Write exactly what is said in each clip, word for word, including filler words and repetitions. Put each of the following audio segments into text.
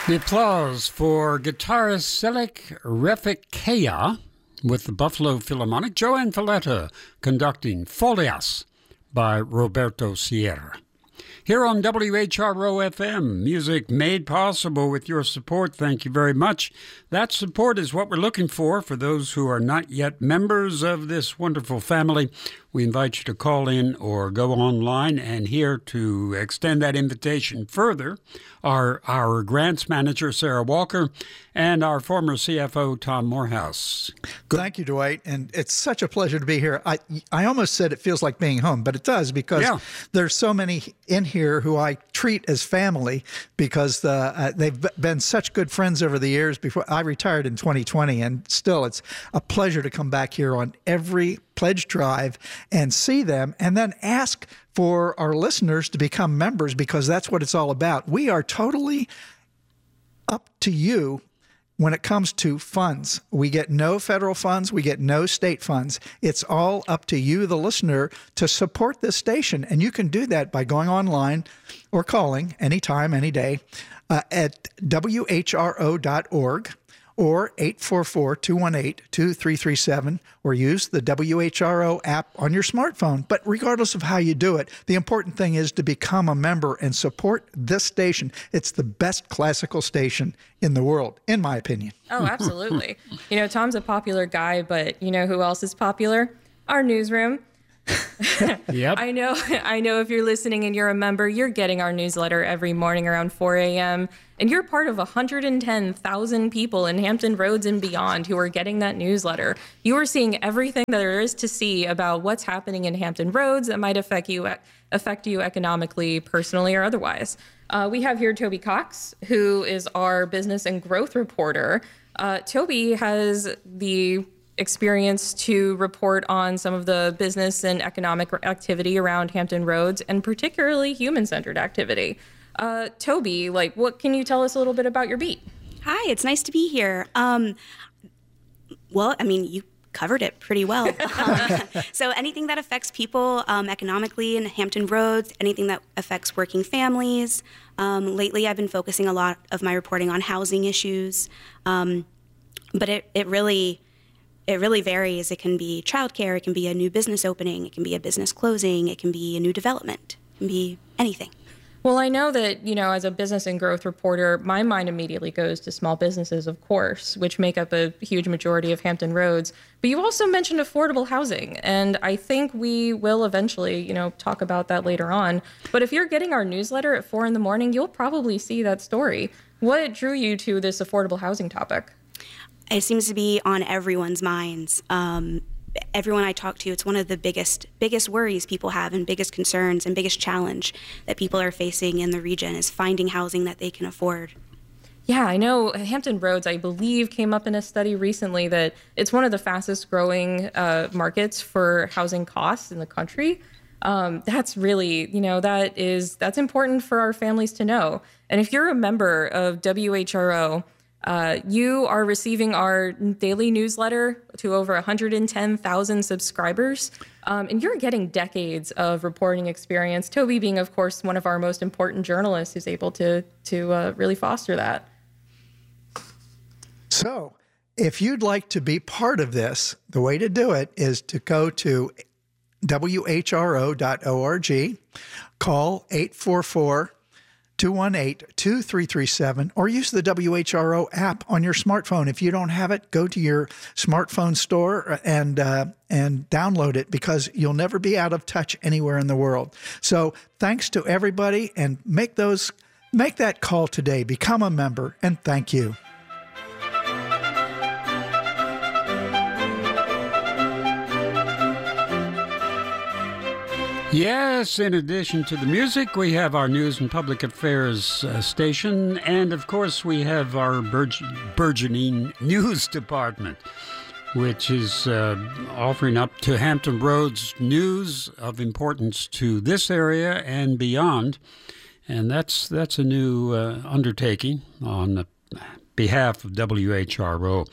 The applause for guitarist Selik Refikaya with the Buffalo Philharmonic, Joanne Falletta conducting Folias by Roberto Sierra. Here on W H R O F M, music made possible with your support. Thank you very much. That support is what we're looking for for those who are not yet members of this wonderful family. We invite you to call in or go online, and here to extend that invitation further are our grants manager, Sarah Walker, and our former C F O, Tom Morehouse. Good. Thank you, Dwight, and it's such a pleasure to be here. I I almost said it feels like being home, but it does, because yeah. there's so many in here who I treat as family, because the, uh, they've been such good friends over the years. Before I retired in twenty twenty, and still it's a pleasure to come back here on every pledge drive and see them, and then ask for our listeners to become members, because that's what it's all about. We are totally up to you when it comes to funds. We get no federal funds. We get no state funds. It's all up to you, the listener, to support this station. And you can do that by going online or calling anytime, any day uh, at W H R O dot org. or eight four four, two one eight, two three three seven, or use the W H R O app on your smartphone. But regardless of how you do it, the important thing is to become a member and support this station. It's the best classical station in the world, in my opinion. Oh, absolutely. You know, Tom's a popular guy, but you know who else is popular? Our newsroom. Yep. I know I know if you're listening and you're a member, you're getting our newsletter every morning around four a.m. and you're part of one hundred ten thousand people in Hampton Roads and beyond who are getting that newsletter. You are seeing everything that there is to see about what's happening in Hampton Roads that might affect you affect you economically, personally, or otherwise. Uh, we have here Toby Cox, who is our business and growth reporter. Uh, Toby has the experience to report on some of the business and economic activity around Hampton Roads, and particularly human-centered activity. Uh, Toby, like, what can you tell us a little bit about your beat? Hi, it's nice to be here. Um, well, I mean, you covered it pretty well. um, so anything that affects people um, economically in Hampton Roads, anything that affects working families. Um, lately, I've been focusing a lot of my reporting on housing issues, um, but it, it really... It really varies. It can be childcare, it can be a new business opening, it can be a business closing, it can be a new development, it can be anything. Well, I know that, you know, as a business and growth reporter, my mind immediately goes to small businesses, of course, which make up a huge majority of Hampton Roads. But you also mentioned affordable housing, and I think we will eventually, you know, talk about that later on. But if you're getting our newsletter at four in the morning, you'll probably see that story. What drew you to this affordable housing topic? It seems to be on everyone's minds. Um, everyone I talk to, it's one of the biggest biggest worries people have, and biggest concerns and biggest challenge that people are facing in the region is finding housing that they can afford. Yeah, I know Hampton Roads, I believe, came up in a study recently that it's one of the fastest growing uh, markets for housing costs in the country. Um, that's really, you know, that is, that's important for our families to know. And if you're a member of W H R O, Uh, you are receiving our daily newsletter to over one hundred ten thousand subscribers, um, and you're getting decades of reporting experience. Toby being, of course, one of our most important journalists who's able to to uh, really foster that. So, if you'd like to be part of this, the way to do it is to go to W H R O dot org, call eight four four, two one eight, two three three seven, or use the W H R O app on your smartphone. If you don't have it, go to your smartphone store and uh, and download it, because you'll never be out of touch anywhere in the world. So thanks to everybody, and make those make that call today. Become a member, and thank you. Yes, in addition to the music, we have our news and public affairs uh, station, and of course we have our burg- burgeoning news department, which is uh, offering up to Hampton Roads news of importance to this area and beyond. And that's that's a new uh, undertaking on the behalf of W H R O.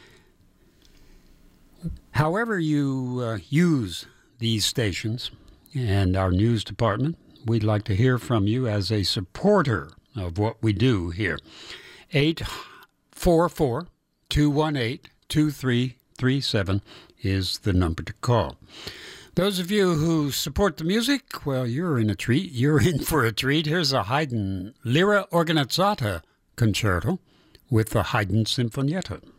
However you uh, use these stations and our news department, we'd like to hear from you as a supporter of what we do here. eight four four, two one eight, two three three seven is the number to call. Those of you who support the music, well, you're in a treat. You're in for a treat. Here's a Haydn Lyra Organizzata concerto with the Haydn Sinfonietta.